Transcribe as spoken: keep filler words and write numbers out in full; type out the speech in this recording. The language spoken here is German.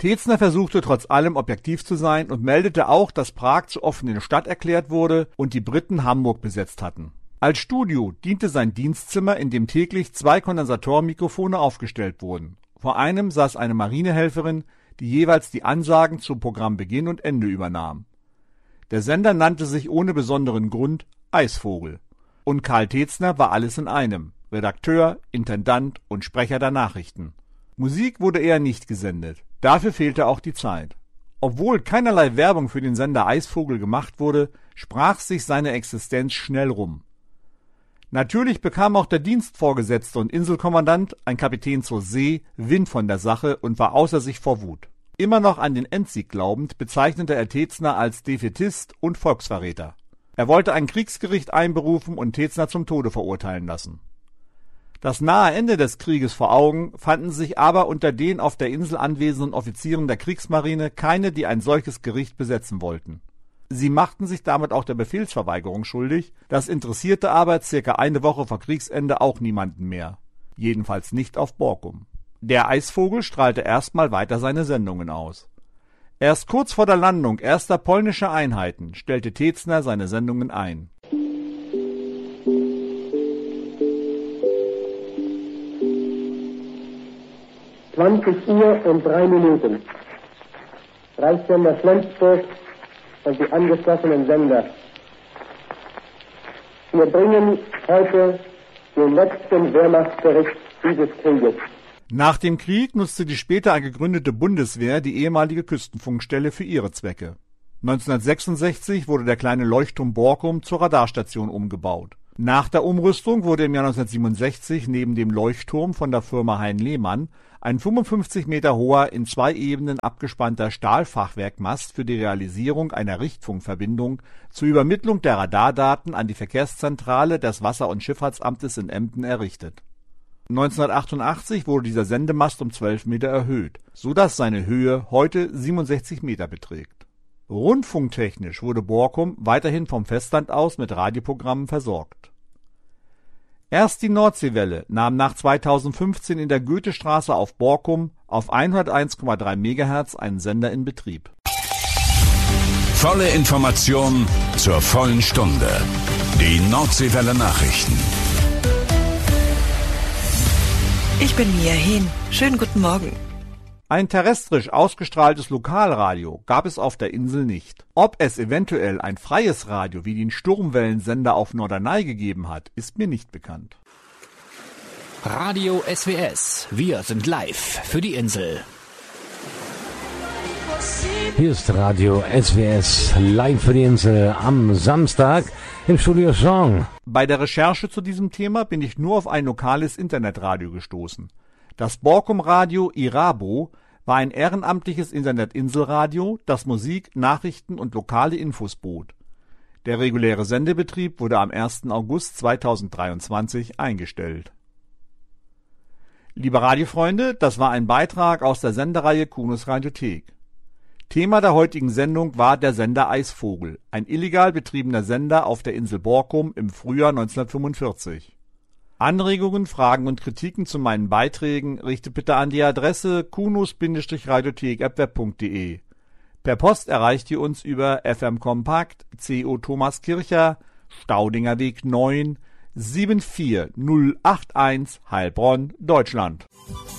Tetzner versuchte trotz allem objektiv zu sein und meldete auch, dass Prag zur offenen Stadt erklärt wurde und die Briten Hamburg besetzt hatten. Als Studio diente sein Dienstzimmer, in dem täglich zwei Kondensatormikrofone aufgestellt wurden. Vor einem saß eine Marinehelferin, die jeweils die Ansagen zu Programmbeginn und Ende übernahm. Der Sender nannte sich ohne besonderen Grund Eisvogel. Und Karl Tetzner war alles in einem: Redakteur, Intendant und Sprecher der Nachrichten. Musik wurde eher nicht gesendet. Dafür fehlte auch die Zeit. Obwohl keinerlei Werbung für den Sender Eisvogel gemacht wurde, sprach sich seine Existenz schnell rum. Natürlich bekam auch der Dienstvorgesetzte und Inselkommandant, ein Kapitän zur See, Wind von der Sache und war außer sich vor Wut. Immer noch an den Endsieg glaubend, bezeichnete er Tetzner als Defaitist und Volksverräter. Er wollte ein Kriegsgericht einberufen und Tetzner zum Tode verurteilen lassen. Das nahe Ende des Krieges vor Augen, fanden sich aber unter den auf der Insel anwesenden Offizieren der Kriegsmarine keine, die ein solches Gericht besetzen wollten. Sie machten sich damit auch der Befehlsverweigerung schuldig, das interessierte aber circa eine Woche vor Kriegsende auch niemanden mehr. Jedenfalls nicht auf Borkum. Der Eisvogel strahlte erstmal weiter seine Sendungen aus. Erst kurz vor der Landung erster polnischer Einheiten stellte Tetzner seine Sendungen ein. zwanzig Uhr und drei Minuten. Reichssender Flensburg und die angeschlossenen Sender. Wir bringen heute den letzten Wehrmachtsbericht dieses Krieges. Nach dem Krieg nutzte die später gegründete Bundeswehr die ehemalige Küstenfunkstelle für ihre Zwecke. neunzehnhundertsechsundsechzig wurde der kleine Leuchtturm Borkum zur Radarstation umgebaut. Nach der Umrüstung wurde im Jahr neunzehnhundertsiebenundsechzig neben dem Leuchtturm von der Firma Hein-Lehmann ein fünfundfünfzig Meter hoher, in zwei Ebenen abgespannter Stahlfachwerkmast für die Realisierung einer Richtfunkverbindung zur Übermittlung der Radardaten an die Verkehrszentrale des Wasser- und Schifffahrtsamtes in Emden errichtet. neunzehnhundertachtundachtzig wurde dieser Sendemast um zwölf Meter erhöht, so dass seine Höhe heute siebenundsechzig Meter beträgt. Rundfunktechnisch wurde Borkum weiterhin vom Festland aus mit Radioprogrammen versorgt. Erst die Nordseewelle nahm nach zweitausendfünfzehn in der Goethestraße auf Borkum auf hunderteins Komma drei Megahertz einen Sender in Betrieb. Volle Information zur vollen Stunde. Die Nordseewelle Nachrichten. Ich bin Mia Hehn. Schönen guten Morgen. Ein terrestrisch ausgestrahltes Lokalradio gab es auf der Insel nicht. Ob es eventuell ein freies Radio wie den Sturmwellensender auf Norderney gegeben hat, ist mir nicht bekannt. Radio S W S. Wir sind live für die Insel. Hier ist Radio S W S live für die Insel am Samstag im Studio Song. Bei der Recherche zu diesem Thema bin ich nur auf ein lokales Internetradio gestoßen. Das Borkum-Radio Irabo war ein ehrenamtliches Internet-Inselradio, das Musik, Nachrichten und lokale Infos bot. Der reguläre Sendebetrieb wurde am ersten August zweitausenddreiundzwanzig eingestellt. Liebe Radiofreunde, das war ein Beitrag aus der Sendereihe Kunos Radiothek. Thema der heutigen Sendung war der Sender Eisvogel, ein illegal betriebener Sender auf der Insel Borkum im Frühjahr neunzehnhundertfünfundvierzig. Anregungen, Fragen und Kritiken zu meinen Beiträgen richtet bitte an die Adresse kunos radiothek at web punkt de. Per Post erreicht ihr uns über F M Kompakt, C O Thomas Kircher, Staudinger Weg neun, sieben vier null acht eins, Heilbronn, Deutschland.